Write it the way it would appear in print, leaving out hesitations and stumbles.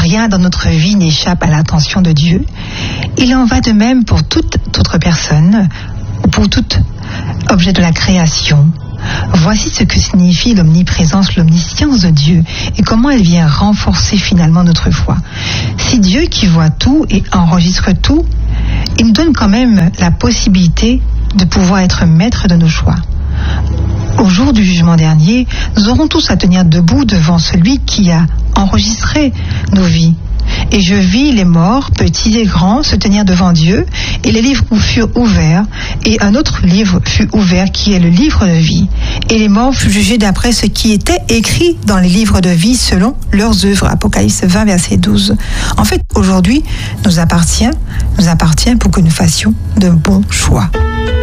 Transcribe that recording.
rien dans notre vie n'échappe à l'attention de Dieu. Il en va de même pour toute autre personne ou pour tout objet de la création. Voici ce que signifie l'omniprésence, l'omniscience de Dieu et comment elle vient renforcer finalement notre foi. Si Dieu qui voit tout et enregistre tout, il nous donne quand même la possibilité de pouvoir être maître de nos choix. Au jour du jugement dernier, nous aurons tous à tenir debout devant celui qui a enregistré nos vies. Et je vis les morts, petits et grands, se tenir devant Dieu, et les livres furent ouverts, et un autre livre fut ouvert, qui est le livre de vie. Et les morts furent jugés d'après ce qui était écrit dans les livres de vie selon leurs œuvres. Apocalypse 20, verset 12. En fait, aujourd'hui, nous appartient pour que nous fassions de bons choix.